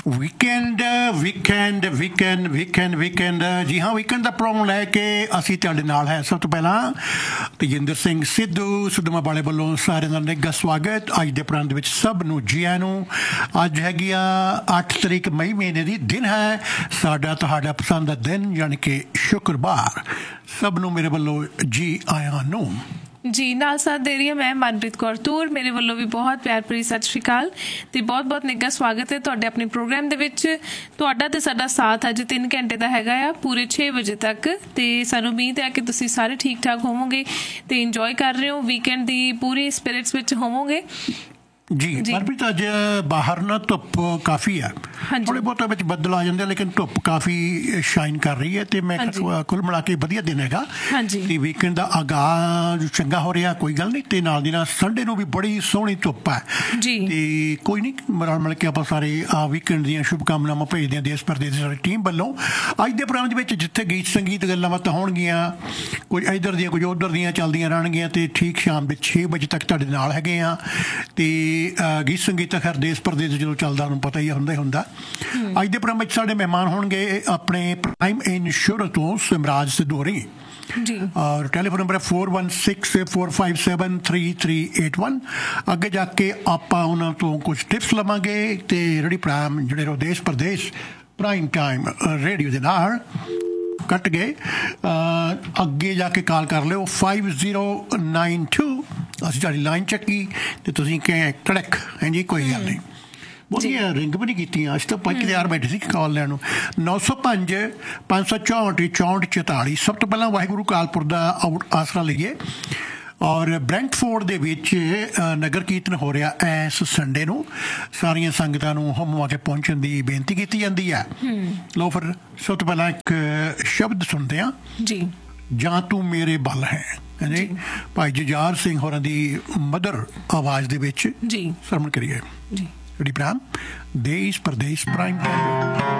Weekend weekend weekend weekend weekend ਜੀ ਹਾਂ weekend ਦਾ programme ਲੈ ਕੇ ਅਸੀਂ ਤੁਹਾਡੇ ਨਾਲ ਹੈ। ਸਭ ਤੋਂ ਪਹਿਲਾਂ ਤੇਜਿੰਦਰ ਸਿੰਘ ਸਿੱਧੂ ਵਾਲੇ ਵੱਲੋਂ ਸਾਰਿਆਂ ਦਾ ਨਿੱਘਾ ਸਵਾਗਤ। ਅੱਜ ਦੇ ਪ੍ਰੋਗਰਾਮ ਦੇ ਵਿੱਚ ਸਭ ਨੂੰ ਜੀ ਆਇਆਂ ਨੂੰ। ਅੱਜ ਹੈਗੀ ਆ 8 ਤਰੀਕ ਮਈ ਮਹੀਨੇ ਦੀ ਦਿਨ ਹੈ ਸਾਡਾ ਤੁਹਾਡਾ ਪਸੰਦ ਦਾ ਦਿਨ, ਯਾਨੀ ਕਿ ਸ਼ੁੱਕਰਵਾਰ। ਸਭ ਨੂੰ ਮੇਰੇ ਵੱਲੋਂ ਜੀ ਆਇਆਂ ਨੂੰ। ਜੀ ਨਾਲ ਸਾਥ ਦੇ ਰਹੀ ਹਾਂ ਮੈਂ ਮਨਪ੍ਰੀਤ ਕੌਰ ਤੂਰ। ਮੇਰੇ ਵੱਲੋਂ ਵੀ ਬਹੁਤ ਪਿਆਰ ਭਰੀ ਸਤਿ ਸ਼੍ਰੀ ਅਕਾਲ ਤੇ ਬਹੁਤ ਬਹੁਤ ਨਿੱਘਾ ਸਵਾਗਤ ਹੈ ਤੁਹਾਡੇ ਆਪਣੇ ਪ੍ਰੋਗਰਾਮ ਦੇ ਵਿੱਚ। ਤੁਹਾਡਾ ਤੇ ਸਾਡਾ ਸਾਥ ਅੱਜ 3 ਘੰਟੇ ਦਾ ਹੈਗਾ ਆ, ਪੂਰੇ 6 ਵਜੇ ਤੱਕ। ਤੇ ਸਾਨੂੰ ਉਮੀਦ ਹੈ ਕਿ ਤੁਸੀਂ ਸਾਰੇ ਠੀਕ ਠਾਕ ਹੋਵੋਗੇ ਤੇ ਇੰਜੋਏ ਕਰ ਰਹੇ ਹੋ, ਵੀਕਐਂਡ ਦੀ ਪੂਰੀ ਸਪਿਰਿਟਸ ਵਿੱਚ ਹੋਵੋਗੇ। ਜੀ ਮਨਪ੍ਰੀਤ ਅੱਜ ਬਾਹਰ ਨਾ ਧੁੱਪ ਕਾਫੀ ਹੈ, ਥੋੜੇ ਬਹੁਤੇ ਵਿੱਚ ਬੱਦਲ ਆ ਜਾਂਦੇ, ਲੇਕਿਨ ਧੁੱਪ ਕਾਫੀ ਸ਼ਾਈਨ ਕਰ ਰਹੀ ਹੈ ਤੇ ਮੈਂ ਕੁੱਲ ਮਿਲਾ ਕੇ ਵਧੀਆ ਦਿਨ ਹੈਗਾ ਤੇ ਵੀਕਐਂਡ ਦਾ ਆਗਾਜ਼ ਚੰਗਾ ਹੋ ਰਿਹਾ। ਕੋਈ ਗੱਲ ਨਹੀਂ। ਤੇ ਨਾਲ ਦੀ ਨਾਲ ਸੰਡੇ ਨੂੰ ਵੀ ਬੜੀ ਸੋਹਣੀ ਧੁੱਪ ਹੈ ਤੇ ਕੋਈ ਨਹੀਂ, ਰਲ ਮਿਲ ਕੇ ਆਪਾਂ ਸਾਰੇ ਵੀਕਐਂਡ ਦੀਆਂ ਸ਼ੁਭਕਾਮਨਾਵਾਂ ਭੇਜਦੇ ਹਾਂ ਦੇਸ਼ ਪ੍ਰਦੇਸ਼ ਦੀ ਸਾਡੀ ਟੀਮ ਵੱਲੋਂ। ਅੱਜ ਦੇ ਪ੍ਰੋਗਰਾਮ ਦੇ ਵਿੱਚ ਜਿੱਥੇ ਗੀਤ ਸੰਗੀਤ ਗੱਲਾਂ ਬਾਤਾਂ ਹੋਣਗੀਆਂ, ਕੁਝ ਇੱਧਰ ਦੀਆਂ ਕੁਝ ਉੱਧਰ ਦੀਆਂ ਚੱਲਦੀਆਂ ਰਹਿਣਗੀਆਂ ਤੇ ਠੀਕ ਸ਼ਾਮ ਦੇ 6 ਵਜੇ ਤੱਕ ਤੁਹਾਡੇ ਨਾਲ ਹੈਗੇ ਆ। ਤੇ ਗੀਤ ਸੰਗੀਤ ਖੈਰ ਦੇਸ਼ ਪ੍ਰਦੇਸ਼ ਜਦੋਂ ਚੱਲਦਾ ਉਹਨੂੰ ਪਤਾ ਹੀ ਹੁੰਦਾ। ਅੱਜ ਦੇ ਪ੍ਰੋਗਰਾਮ ਵਿੱਚ ਸਾਡੇ ਮਹਿਮਾਨ ਹੋਣਗੇ ਆਪਣੇ ਪ੍ਰਾਈਮ ਇੰਸ਼ੋਰੈਂਸ ਤੋਂ ਸਿਮਰਾਜ ਸਿੱਧੂ ਹੋਰੀ ਜੀ, ਔਰ ਟੈਲੀਫੋਨ ਨੰਬਰ ਹੈ 4164573381। ਅੱਗੇ ਜਾ ਕੇ ਆਪਾਂ ਉਹਨਾਂ ਤੋਂ ਕੁਝ ਟਿਪਸ ਲਵਾਂਗੇ ਤੇ ਰੇਡੀ ਪ੍ਰਾਈਮ ਜਿਹੜੇ ਦੇਸ਼ ਪ੍ਰਦੇਸ਼ ਪ੍ਰਾਈਮ ਟਾਈਮ ਰੇਡੀਓ ਦੇ ਨਾਲ ਕੱਟ ਗਏ। ਅੱਗੇ ਜਾ ਕੇ ਕਾਲ ਕਰ ਲਿਓ 5092। ਅਸੀਂ ਤੁਹਾਡੀ ਲਾਈਨ ਚੱਕੀ ਤੇ ਤੁਸੀਂ ਕਹੇ ਟੜਕ ਹਾਂਜੀ ਕੋਈ ਗੱਲ ਨਹੀਂ। ਬਹੁਤੀਆਂ ਰਿੰਗ ਵੀ ਨਹੀਂ ਕੀਤੀਆਂ ਅੱਜ ਤਾਂ 5 ਤਿਆਰ ਬੈਠੇ ਸੀ ਕਾਲ ਲੈਣ ਨੂੰ। 905 564 6444। ਸਭ ਤੋਂ ਪਹਿਲਾਂ ਵਾਹਿਗੁਰੂ ਕਾਲਪੁਰ ਦਾ ਆਸਰਾ ਲਈਏ। ਔਰ ਬ੍ਰੈਂਟਫੋਰਡ ਦੇ ਵਿੱਚ ਨਗਰ ਕੀਰਤਨ ਹੋ ਰਿਹਾ ਇਸ ਸੰਡੇ ਨੂੰ। ਸਾਰੀਆਂ ਸੰਗਤਾਂ ਨੂੰ ਹਮ ਆ ਕੇ ਪਹੁੰਚਣ ਦੀ ਬੇਨਤੀ ਕੀਤੀ ਜਾਂਦੀ ਹੈ। ਲਓ ਫਿਰ ਸਭ ਤੋਂ ਪਹਿਲਾਂ ਇੱਕ ਸ਼ਬਦ ਸੁਣਦੇ ਹਾਂ ਜੀ, ਜਾਂ ਤੂੰ ਮੇਰੇ ਬਲ ਹੈ, ਭਾਈ ਜੁਝਾਰ ਸਿੰਘ ਹੋਰਾਂ ਦੀ ਮਦਰ ਆਵਾਜ਼ ਦੇ ਵਿੱਚ ਜੀ ਸਰਵਣ ਕਰੀਏ। ਜੀ ਰੇਡੀ ਪ੍ਰਾਈਮ ਦੇਸ਼ ਪ੍ਰਦੇਸ਼ ਪ੍ਰਾਈਮ ਟਾਈਮ।